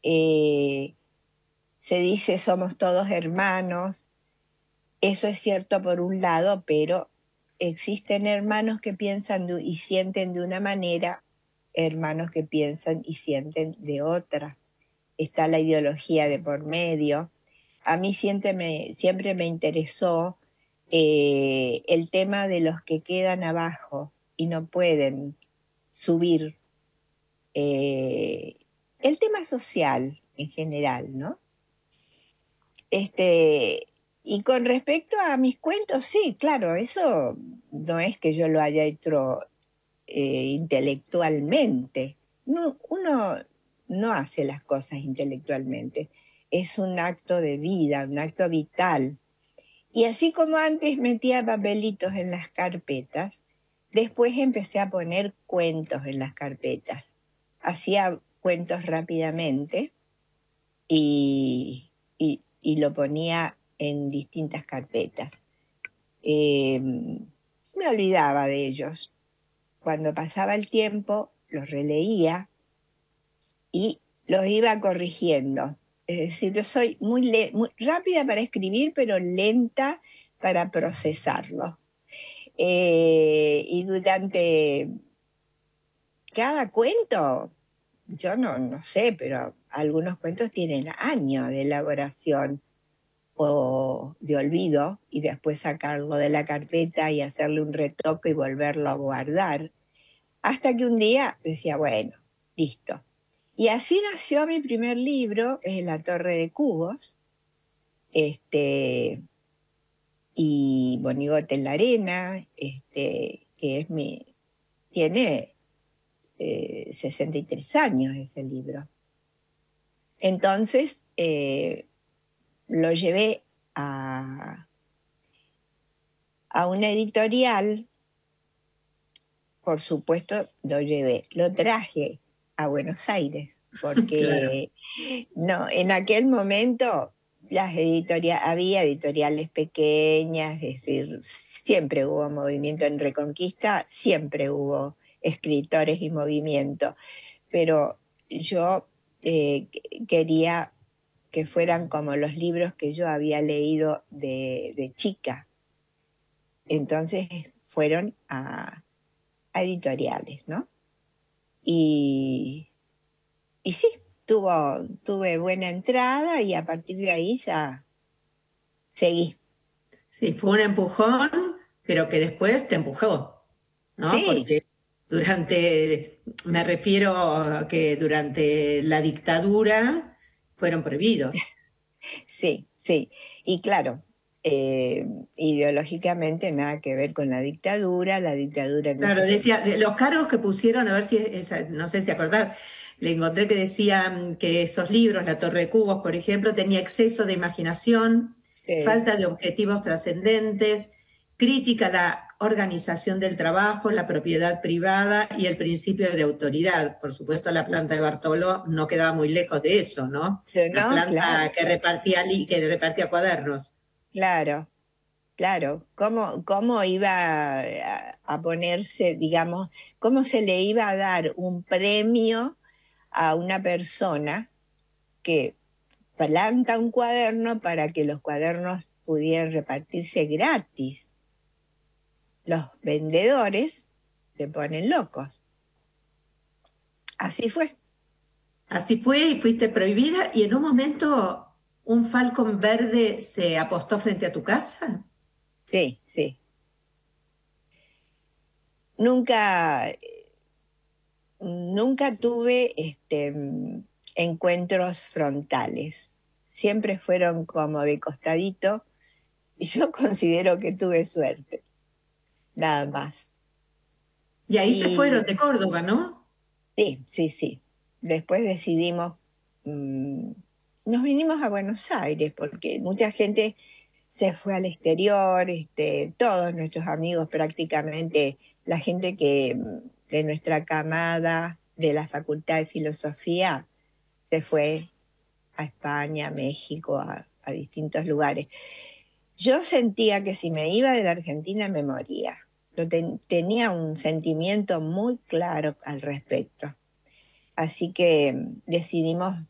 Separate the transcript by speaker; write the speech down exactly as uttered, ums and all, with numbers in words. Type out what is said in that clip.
Speaker 1: eh, se dice somos todos hermanos. Eso es cierto por un lado, pero existen hermanos que piensan de- y sienten de una manera, hermanos que piensan y sienten de otra. Está la ideología de por medio. A mí siempre me, siempre me interesó eh, el tema de los que quedan abajo y no pueden subir. eh, el tema social en general, ¿no? Este, y con respecto a mis cuentos, sí, claro, eso no es que yo lo haya hecho eh, intelectualmente. No, uno no hace las cosas intelectualmente. Es un acto de vida, un acto vital. Y así como antes metía papelitos en las carpetas, después empecé a poner cuentos en las carpetas. Hacía cuentos rápidamente y, y, y lo ponía en distintas carpetas. Eh, me olvidaba de ellos. Cuando pasaba el tiempo, los releía y los iba corrigiendo. Es decir, yo soy muy, le- muy rápida para escribir, pero lenta para procesarlo. Eh, y durante cada cuento, yo no, no sé, pero algunos cuentos tienen años de elaboración o de olvido y después sacarlo de la carpeta y hacerle un retoque y volverlo a guardar. Hasta que un día decía, bueno, listo. Y así nació mi primer libro, es La Torre de Cubos, este, y Bonigote en la Arena, este, que es mi, tiene eh, sesenta y tres años ese libro. Entonces eh, lo llevé a, a una editorial, por supuesto lo llevé, lo traje a Buenos Aires,
Speaker 2: Claro.
Speaker 1: porque no, en aquel momento las editoriales, había editoriales pequeñas, es decir, siempre hubo movimiento en Reconquista, siempre hubo escritores y movimiento, pero yo eh, quería que fueran como los libros que yo había leído de, de chica. Entonces fueron a, a editoriales, ¿no? Y, y sí, tuvo, tuve buena entrada y a partir de ahí ya seguí.
Speaker 2: Sí, fue un empujón, pero que después te empujó, ¿no?
Speaker 1: Sí,
Speaker 2: Porque durante, me refiero a que durante la dictadura fueron prohibidos.
Speaker 1: sí, sí. Y claro, eh, ideológicamente nada que ver con la dictadura, la dictadura en
Speaker 2: Claro,
Speaker 1: ese sentido.
Speaker 2: decía, los cargos que pusieron, a ver si, esa- no sé si te acordás, le encontré que decían que esos libros, La Torre de Cubos, por ejemplo, tenía exceso de imaginación,
Speaker 1: Sí,
Speaker 2: falta de objetivos trascendentes, crítica a la organización del trabajo, la propiedad privada y el principio de autoridad. Por supuesto, la planta de Bartolo no quedaba muy lejos de eso, ¿no? La
Speaker 1: no, claro,
Speaker 2: planta que repartía, li- que repartía cuadernos.
Speaker 1: claro. Claro, ¿cómo, cómo iba a, a ponerse, digamos, cómo se le iba a dar un premio a una persona que planta un cuaderno para que los cuadernos pudieran repartirse gratis? Los vendedores se ponen locos. Así fue.
Speaker 2: Así fue y fuiste prohibida y en un momento un falcón verde se apostó frente a tu casa.
Speaker 1: Sí, sí. Nunca, nunca tuve este, mm, encuentros frontales. Siempre fueron como de costadito. Y yo considero que tuve suerte, nada más.
Speaker 2: Y ahí se fueron
Speaker 1: Y
Speaker 2: de Córdoba, ¿no?
Speaker 1: sí, sí, sí. Después decidimos, mm, nos vinimos a Buenos Aires porque mucha gente se fue al exterior, este, todos nuestros amigos prácticamente, la gente que mm, de nuestra camada de la Facultad de Filosofía se fue a España, a México, a, a distintos lugares. Yo sentía que si me iba de la Argentina me moría. Yo ten- tenía un sentimiento muy claro al respecto. Así que mm, decidimos